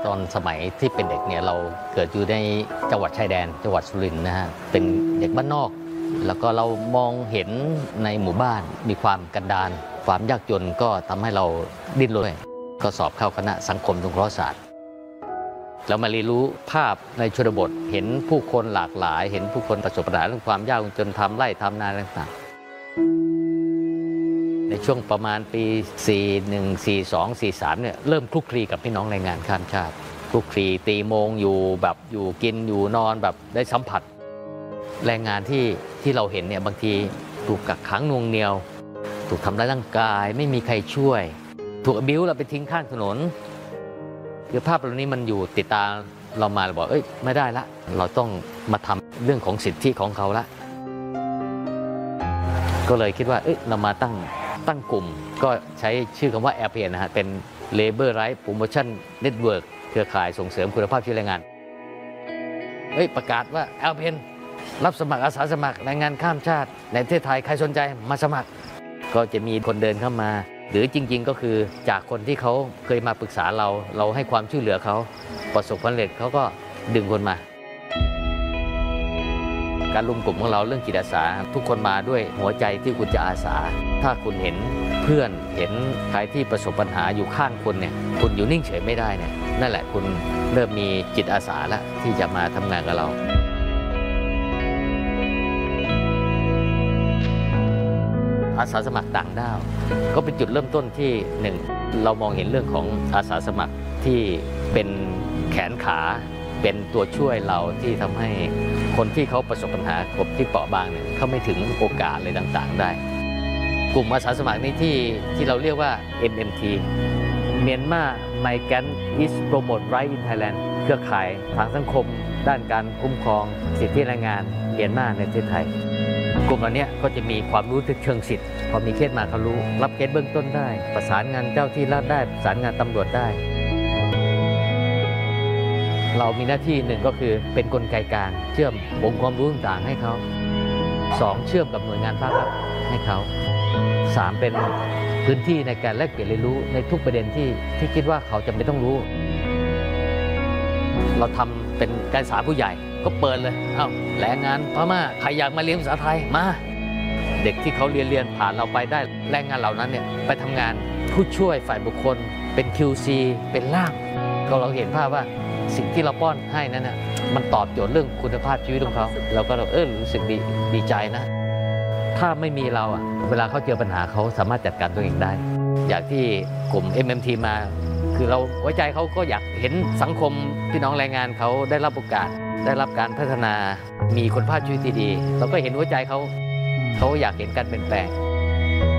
ตอนสมัยที่เป็นเด็กเนี่ยเราเกิดอยู่ในจังหวัดชายแดนจังหวัดสุรินทร์นะฮะเป็นเด็กบ้านนอกแล้วก็เรามองเห็นในหมู่บ้านมีความกันดารความยากจนก็ทำให้เราดิ้นรนก็สอบเข้าคณะสังคมสงเคราะห์ศาสตร์เรามาเรียนรู้ภาพในชนบทเห็นผู้คนหลากหลายเห็นผู้คนประสบปัญหาเรื่องความยากจนทำไร่ทำนาต่างๆในช่วงประมาณปี41 42 43เนี่ยเริ่มคลุกคลีกับพี่น้องแรงงานข้ามชาติคลุกคลีตีโมงอยู่แบบอยู่กินอยู่นอนแบบได้สัมผัสแรงงานที่เราเห็นเนี่ยบางทีถูกกักขังน่วงเหนี่ยวถูกทำร้ายร่างกายไม่มีใครช่วยถูกบิ้วเราไปทิ้งข้างถนนคือภาพเหล่านี้มันอยู่ติดตาเรามาเราบอกไม่ได้ละเราต้องมาทำเรื่องของสิทธิของเขาละก็เลยคิดว่าเรามาตั้งกลุ่มก็ใช้ชื่อคำว่า LPN นะฮะเป็น Labor Rights Promotion Network เครือข่ายส่งเสริมคุณภาพชีวิตแรงงานประกาศว่า LPN รับสมัครอาสาสมัครแรงงานข้ามชาติในประเทศไทยใครสนใจมาสมัครก็จะมีคนเดินเข้ามาหรือจริงๆก็คือจากคนที่เขาเคยมาปรึกษาเราให้ความช่วยเหลือเขาประสบความสำเร็จเขาก็ดึงคนมาการรวมกลุ่มของเราเรื่องจิตอาสาทุกคนมาด้วยหัวใจที่คุณจะอาสาถ้าคุณเห็นเพื่อนเห็นใครที่ประสบปัญหาอยู่ข้างคุณเนี่ยคุณอยู่นิ่งเฉยไม่ได้เนี่ยนั่นแหละคุณเริ่มมีจิตอาสาแล้วที่จะมาทำงานกับเราอาสาสมัครต่างด้าวก็เป็นจุดเริ่มต้นที่1เรามองเห็นเรื่องของอาสาสมัครที่เป็นแขนขาเป็นตัวช่วยเราที่ทำให้คนที่เขาประสบปัญหากลุ่มที่เปราะบางเนี่ยเขาไม่ถึงโอกาสอะไรต่างๆได้กลุ่มอาสาสมัครนี้ที่เราเรียกว่า MMT Myanmar Migrant is Promote Right in Thailand เครือข่ายทางสังคมด้านการคุ้มครองสิทธิแรงงานเมียนมาในประเทศไทยกลุ่มเหล่านี้ก็จะมีความรู้เชิงสิทธิ์พอมีเคสมาเขารู้รับเคสเบื้องต้นได้ประสานงานเจ้าที่รัฐได้ประสานงานตำรวจได้เรามีหน้าที่1ก็คือเป็นกลไกกลางเชื่อมองค์ความรู้ต่างๆให้เขา2เชื่อมกับหน่วยงานภาครัฐให้เขา3เป็นพื้นที่ในการแลกเปลี่ยนเรียนรู้ในทุกประเด็นที่คิดว่าเขาจำเป็นต้องรู้เราทำเป็นการศึกษาผู้ใหญ่ก็เปิดเลยแรงงานพม่าใครอยากมาเรียนภาษาไทยมาเด็กที่เขาเรียนผ่านเราไปได้แรงงานเหล่านั้นเนี่ยไปทำงานผู้ช่วยฝ่ายบุคคลเป็น QC เป็นล่ามก็เราเห็นภาพว่าสิ่งที่เราป้อนให้นั้นน่ะมันตอบโจทย์เรื่องคุณภาพชีวิตของเขาเราก็รู้สึกดีใจนะถ้าไม่มีเราเวลาเขาเจอปัญหาเขาสามารถจัดการตัวเองได้อย่างที่กลุ่ม MMT มาคือเราไว้ใจเขาก็อยากเห็นสังคมพี่น้องแรงงานเขาได้รับโอกาสได้รับการพัฒนามีคุณภาพชีวิตที่ดีเราก็เห็นหัวใจเขาอยากเห็นการเปลี่ยนแปลง